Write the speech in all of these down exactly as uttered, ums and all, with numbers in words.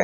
เลย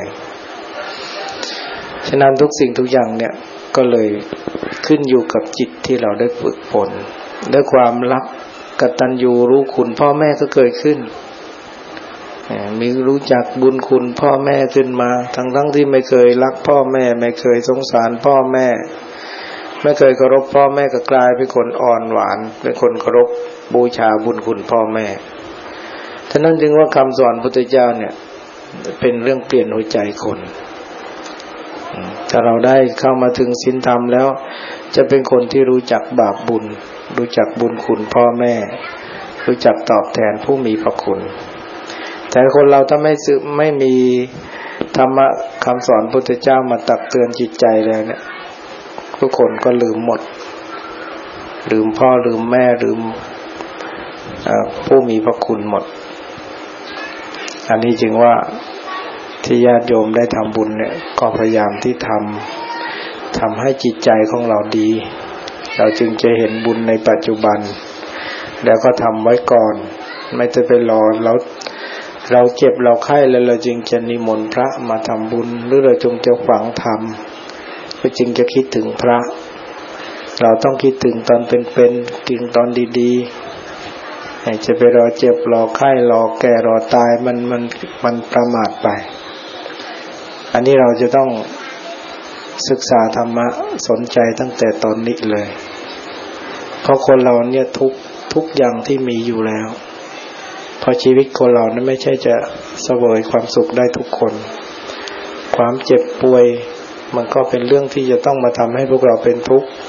ฉะนั้นทุกสิ่งทุกอย่างเนี่ยก็เลยขึ้นอยู่กับจิตที่เราได้ฝึกฝนด้วยความรักกตัญญูรู้คุณพ่อแม่ก็เกิดขึ้นมีรู้จักบุญคุณพ่อแม่ขึ้นมาทั้งทั้งที่ไม่เคยรักพ่อแม่ไม่เคยสงสารพ่อแม่ไม่เคยเคารพพ่อแม่ก็กลายเป็นคนอ่อนหวานเป็นคนเคารพบูชาบุญคุณพ่อแม่ฉะนั้นจึงว่าคำสอนพุทธเจ้าเนี่ยเป็นเรื่องเปลี่ยนหัวใจคนถ้าเราได้เข้ามาถึงศีลธรรมแล้วจะเป็นคนที่รู้จักบาปบุญรู้จักบุญคุณพ่อแม่รู้จักตอบแทนผู้มีพระคุณแต่คนเราถ้าไม่ซึไม่มีธรรมะคำสอนพุทธเจ้ามาตักเตือนจิตใจแล้วเนี่ยทุกคนก็ลืมหมดลืมพ่อลืมแม่ลืมผู้มีพระคุณหมดอันนี้จึงว่าที่ญาติโยมได้ทำบุญเนี่ยก็พยายามที่ทำทำให้จิตใจของเราดีเราจึงจะเห็นบุญในปัจจุบันแล้วก็ทำไว้ก่อนไม่จะไปรอแล้วเราเจ็บเราไข้แล้วเราจึงจะนิมนต์พระมาทำบุญหรือเราจงจะฝังธรรมก็จึงจะคิดถึงพระเราต้องคิดถึงตอนเป็นๆกินตอนดีๆให้จะไปรอเจ็บรอไข้รอแก่รอตายมันมันมันประมาทไปอันนี้เราจะต้องศึกษาธรรมะสนใจตั้งแต่ตอนนี้เลยเพราะคนเราเนี่ยทุกทุกอย่างที่มีอยู่แล้วเพราะชีวิตคนเรานั้นไม่ใช่จะเสวยความสุขได้ทุกคนความเจ็บป่วยมันก็เป็นเรื่องที่จะต้องมาทำให้พวกเราเป็นทุกข์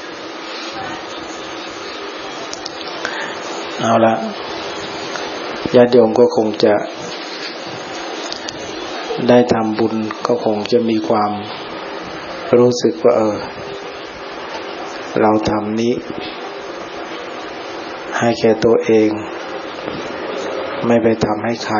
เอาละญาติโยมก็คงจะได้ทำบุญก็คงจะมีความรู้สึกว่าเออเราทำนี้ให้แก่ตัวเองไม่ไปทำให้ใคร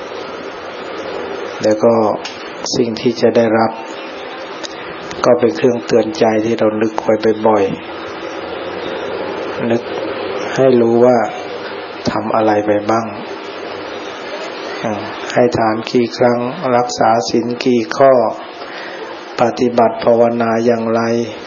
แล้วก็สิ่งที่จะได้รับก็เป็นเครื่องเตือนใจที่เรานึกไว้บ่อยๆนึกให้รู้ว่าทำอะไรไปบ้างให้ทานกี่ครั้งรักษาศีลกี่ข้อปฏิบัติภาวนาอย่างไร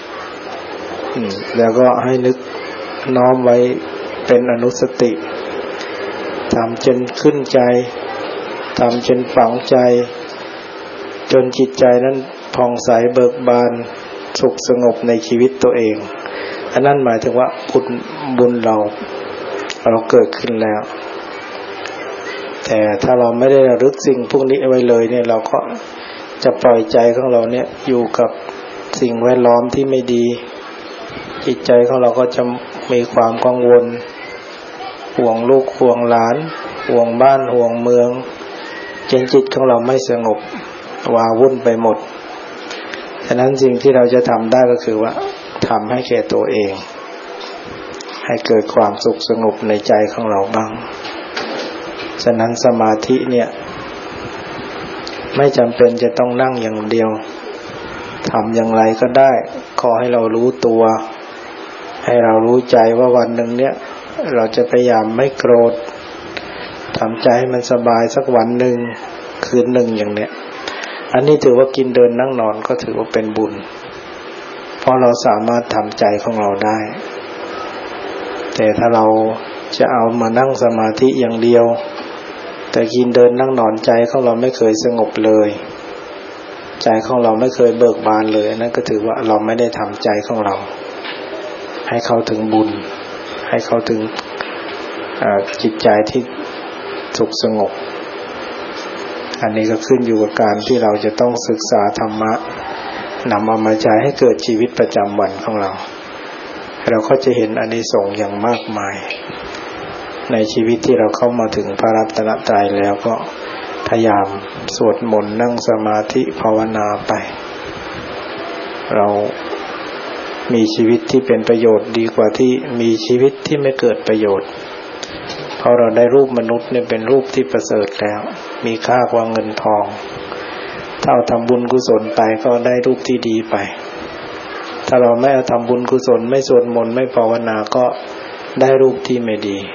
แล้วก็ให้นึกน้อมไว้เป็นอนุสติทำจนขึ้นใจทำจนฝังใจจนจิตใจนั้นผ่องใสเบิกบานสุขสงบในชีวิตตัวเองอันนั้นหมายถึงว่าบุญบุญเราเราเกิดขึ้นแล้วแต่ถ้าเราไม่ได้ระลึกสิ่งพวกนี้ไว้เลยเนี่ยเราก็จะปล่อยใจของเราเนี่ยอยู่กับสิ่งแวดล้อมที่ไม่ดีจิตใจของเราก็จะมีความกังวลห่วงลูกห่วงหลานห่วงบ้านห่วงเมืองจนจิตของเราไม่สงบว้าวุ่นไปหมดฉะนั้นสิ่งที่เราจะทำได้ก็คือว่าทำให้แก่ตัวเองให้เกิดความสุขสงบในใจของเราบ้างฉะนั้นสมาธิเนี่ยไม่จำเป็นจะต้องนั่งอย่างเดียวทำอย่างไรก็ได้ขอให้เรารู้ตัวให้เรารู้ใจว่าวันหนึ่งเนี่ยเราจะพยายามไม่โกรธทำใจให้มันสบายสักวันหนึ่งคืนหนึ่งอย่างเนี้ยอันนี้ถือว่ากินเดินนั่งนอนก็ถือว่าเป็นบุญเพราะเราสามารถทำใจของเราได้แต่ถ้าเราจะเอามานั่งสมาธิอย่างเดียวแต่กินเดินนั่งนอนใจของเราไม่เคยสงบเลยใจของเราไม่เคยเบิกบานเลยนั่นก็ถือว่าเราไม่ได้ทำใจของเราให้เข้าถึงบุญให้เข้าถึงจิตใจที่สุขสงบอันนี้ก็ขึ้นอยู่กับการที่เราจะต้องศึกษาธรรมะนำเอามาใช้ให้เกิดชีวิตประจำวันของเราเราก็จะเห็นอานิสงส์อย่างมากมายในชีวิตที่เราเข้ามาถึงพระรัตนตรัยแล้วก็พยายามสวดมนต์นั่งสมาธิภาวนาไปเรามีชีวิตที่เป็นประโยชน์ดีกว่าที่มีชีวิตที่ไม่เกิดประโยชน์เพราะเราได้รูปมนุษย์เนี่ยเป็นรูปที่ประเสริฐแล้วมีค่ากว่าเงินทองถ้าเราทำบุญกุศลไปก็ได้รูปที่ดีไปถ้าเราไม่เอาทำบุญกุศลไม่สวดมนต์ไม่ภาวนาก็ได้รูปที่ไม่ดี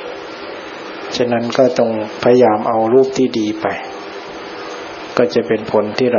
ฉะนั้นก็ต้องพยายามเอารูปที่ดีไปก็จะเป็นผลที่เรา